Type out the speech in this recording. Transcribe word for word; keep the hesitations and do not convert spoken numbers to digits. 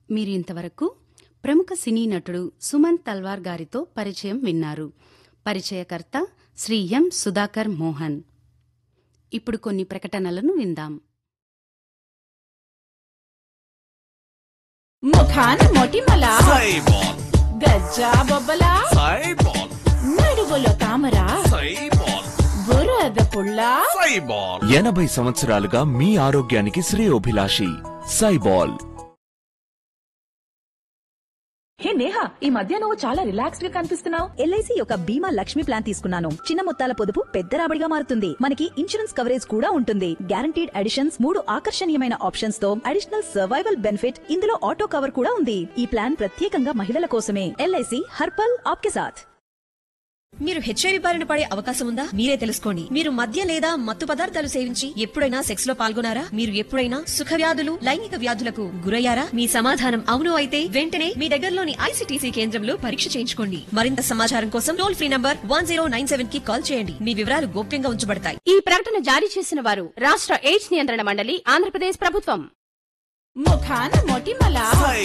మీరింతవరకు ప్రముఖ సినీ నటుడు సుమన్ తల్వార్ గారితో పరిచయం విన్నారు. పరిచయకర్త శ్రీ ఎం సుధాకర్ మోహన్. ఇప్పుడు కొన్ని ప్రకటనలను విందాం. ముఖాన మొటిమల గజ్జా బొబ్బల నడువులో తామర బురద పుల్ల ఎనభై సంవత్సరాలుగా మీ ఆరోగ్యానికి శ్రేయోభిలాషి సైబాల్. హే నేహా, ఈ మధ్య నువ్వు చాలా రిలాక్స్డ్ గా కనిపిస్తున్నావు. ఎల్ఐసి యొక్క బీమా లక్ష్మి ప్లాన్ తీసుకున్నాను. చిన్న మొత్తాల పొదుపు పెద్ద రాబడిగా మారుతుంది. మనకి ఇన్సూరెన్స్ కవరేజ్ కూడా ఉంటుంది. గ్యారంటీడ్ అడిషన్స్, మూడు ఆకర్షణీయమైన ఆప్షన్స్ తో అడిషనల్ సర్వైవల్ బెనిఫిట్, ఇందులో ఆటో కవర్ కూడా ఉంది. ఈ ప్లాన్ ప్రత్యేకంగా మహిళల కోసమే. ఎల్ఐసి హర్పల్ ఆప్కే సాథ్. మీరు హెచ్ఐవి బారిన పడే అవకాశం ఉందా? మీరే తెలుసుకోండి. మీరు మద్య లేదా మత్తు పదార్థాలు సేవించి ఎప్పుడైనా సెక్స్ లో పాల్గొనారా? మీరు ఎప్పుడైనా సుఖ వ్యాధులు, లైంగిక వ్యాధులకు గురయ్యారా? మీ సమాధానం అవును అయితే వెంటనే మీ దగ్గరలోని ఐసీటీసీ కేంద్రంలో పరీక్ష చేయించుకోండి. మరింత సమాచారం కోసం toll free number one zero nine seven కి కాల్ చేయండి. మీ వివరాలు గోప్యంగా ఉంచబడతాయి. ఈ ప్రకటన జారీ చేసిన వారు రాష్ట్ర ఎయిడ్స్ నియంత్రణ మండలి, ఆంధ్రప్రదేశ్ ప్రభుత్వం. ముఖాన మొటిమల